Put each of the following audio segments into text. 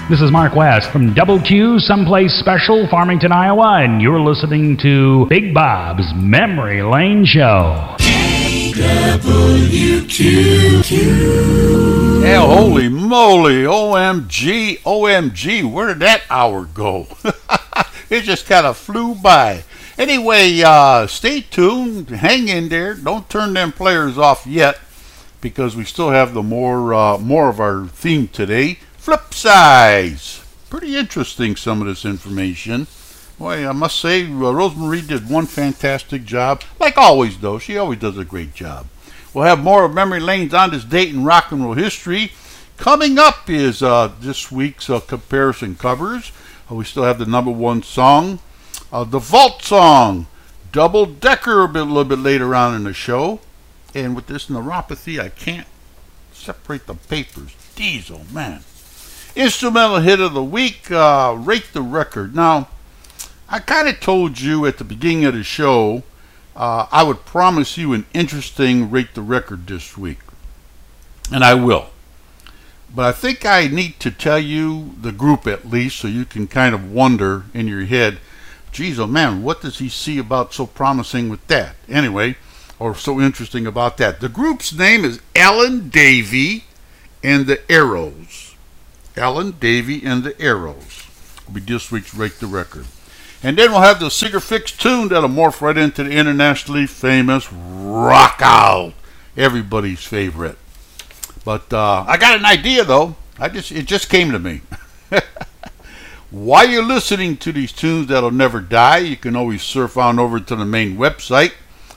This is Mark West from Double Q, Someplace Special, Farmington, Iowa, and you're listening to Big Bob's Memory Lane Show. KWQQ. Yeah, holy moly, OMG, where did that hour go? It just kind of flew by. Anyway, stay tuned, hang in there, don't turn them players off yet, because we still have the more of our theme today. Flip sides. Pretty interesting, some of this information. Boy, I must say, Rosemarie did one fantastic job. Like always, though, she always does a great job. We'll have more of Memory Lanes on this date in rock and roll history. Coming up is this week's comparison covers. We still have the number one song, the Vault song, Double Decker, a little bit later on in the show. And with this neuropathy, I can't separate the papers. Diesel, man. Instrumental hit of the week, Rate the Record. Now, I kind of told you at the beginning of the show I would promise you an interesting Rate the Record this week. And I will. But I think I need to tell you the group at least so you can kind of wonder in your head, geez, oh man, what does he see about so promising with that? Anyway, or so interesting about that. The group's name is Alan Davey and the Arrows. Alan Davey and the Arrows will be this week's Rate the Record. And then we'll have the Seeger Fix tune that'll morph right into the internationally famous Rock Out, everybody's favorite. But I got an idea though. It just came to me. While you're listening to these tunes that'll never die, you can always surf on over to the main website,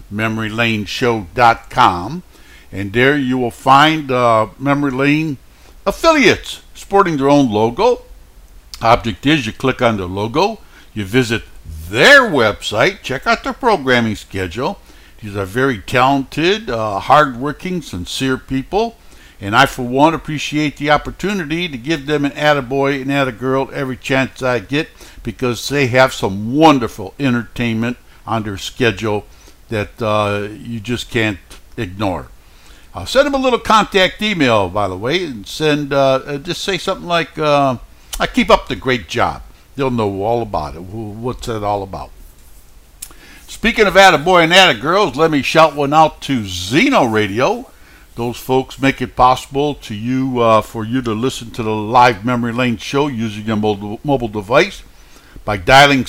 memorylaneshow.com, and there you will find Memory Lane affiliates sporting their own logo. Object is you click on the logo, you visit their website, check out their programming schedule. These are very talented, hardworking, sincere people, and I for one appreciate the opportunity to give them an attaboy and attagirl every chance I get, because they have some wonderful entertainment on their schedule that you just can't ignore. Send them a little contact email, by the way, and just say something like, I keep up the great job. They'll know all about it. What's that all about? Speaking of attaboy and attagirls, let me shout one out to Zeno Radio. Those folks make it possible to you for you to listen to the live Memory Lane show using your mobile device by dialing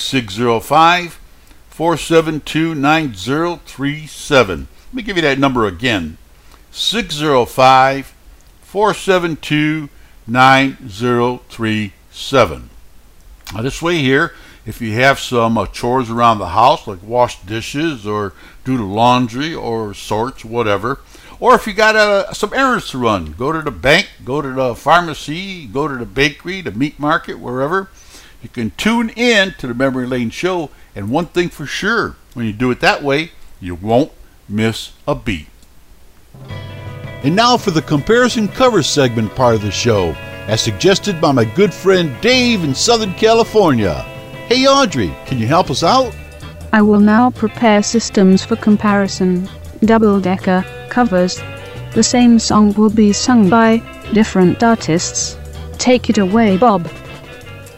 605-472-9037. Let me give you that number again. 605-472-9037. Now this way here, if you have some chores around the house, like wash dishes or do the laundry or sorts, whatever, or if you got some errands to run, go to the bank, go to the pharmacy, go to the bakery, the meat market, wherever, you can tune in to the Memory Lane show, and one thing for sure, when you do it that way, you won't miss a beat. And now for the comparison cover segment part of the show, as suggested by my good friend Dave in Southern California. Hey Audrey, can you help us out? I will now prepare systems for comparison. Double-decker covers. The same song will be sung by different artists. Take it away, Bob.